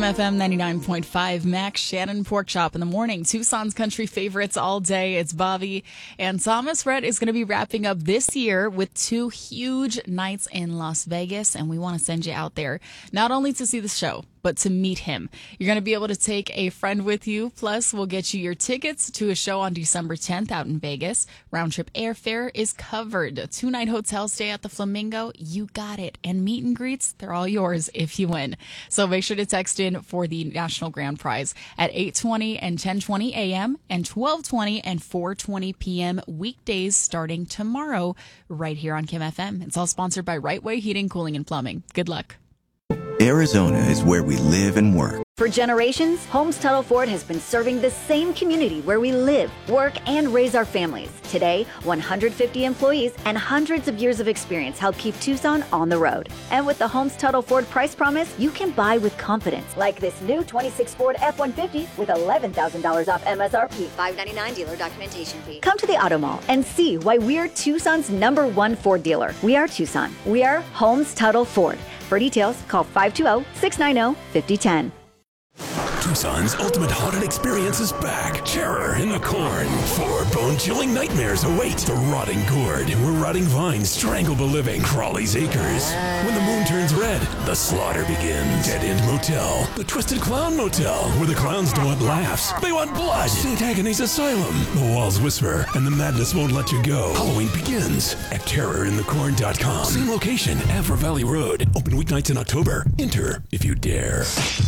FM 99.5, Max Shannon Pork Chop in the morning. Tucson's country favorites all day. It's Bobby. And Thomas Rhett is going to be wrapping up this year with 2 huge nights in Las Vegas. And we want to send you out there, not only to see the show, but to meet him. You're going to be able to take a friend with you. Plus, we'll get you your tickets to a show on December 10th out in Vegas. Round-trip airfare is covered. A 2-night hotel stay at the Flamingo. You got it. And meet and greets, they're all yours if you win. So make sure to text in for the National Grand Prize at 8:20 and 10:20 a.m. and 12:20 and 4:20 p.m. weekdays starting tomorrow right here on Kim FM. It's all sponsored by Right Way Heating, Cooling, and Plumbing. Good luck. Arizona is where we live and work. For generations, Holmes Tuttle Ford has been serving the same community where we live, work, and raise our families. Today, 150 employees and hundreds of years of experience help keep Tucson on the road. And with the Holmes Tuttle Ford price promise, you can buy with confidence. Like this new 26 Ford F-150 with $11,000 off MSRP. $599 dealer documentation fee. Come to the Auto Mall and see why we're Tucson's #1 Ford dealer. We are Tucson. We are Holmes Tuttle Ford. For details, call 520-690-5010. Tucson's ultimate haunted experience is back. Terror in the Corn. 4 bone-chilling nightmares await. The Rotting Gourd, where rotting vines strangle the living. Crawley's Acres. When the moon turns red, the slaughter begins. Dead End Motel. The Twisted Clown Motel, where the clowns don't want laughs. They want blood. St. Agnes Asylum. The walls whisper, and the madness won't let you go. Halloween begins at terrorinthecorn.com. Same location, Avra Valley Road. Open weeknights in October. Enter if you dare.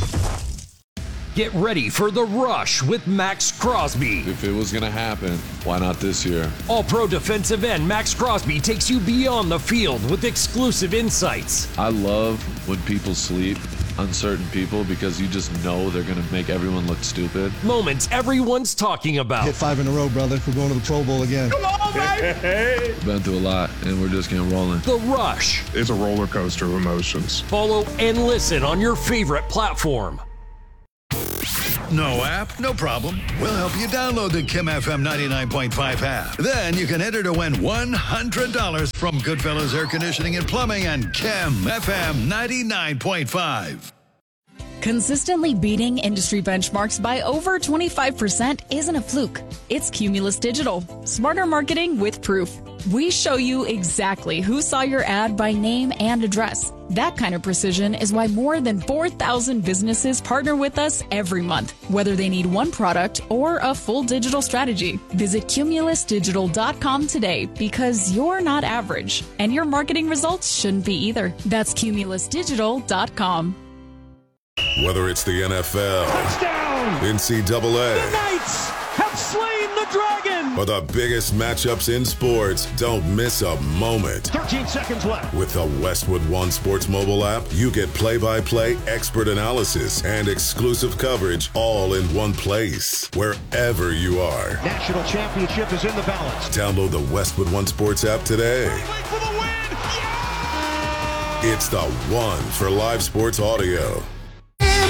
Get ready for The Rush with Max Crosby. If it was going to happen, why not this year? All-pro defensive end Max Crosby takes you beyond the field with exclusive insights. I love when people sleep on certain people because you just know they're going to make everyone look stupid. Moments everyone's talking about. Hit 5 in a row, brother. We're going to the Pro Bowl again. Come on, baby! Been through a lot, and we're just getting rolling. The Rush. It's a roller coaster of emotions. Follow and listen on your favorite platform. No app? No problem. We'll help you download the Kim FM 99.5 app. Then you can enter to win $100 from Goodfellas Air Conditioning and Plumbing and Kim FM 99.5. Consistently beating industry benchmarks by over 25% isn't a fluke. It's Cumulus Digital. Smarter marketing with proof. We show you exactly who saw your ad by name and address. That kind of precision is why more than 4,000 businesses partner with us every month, whether they need one product or a full digital strategy. Visit cumulusdigital.com today because you're not average, and your marketing results shouldn't be either. That's cumulusdigital.com. Whether it's the NFL, touchdown, NCAA, the Knights have slain the dragon, or the biggest matchups in sports, don't miss a moment. 13 seconds left. With the Westwood One Sports mobile app, you get play-by-play expert analysis and exclusive coverage all in one place, wherever you are. National championship is in the balance. Download the Westwood One Sports app today. For the win. Yeah! It's the one for live sports audio.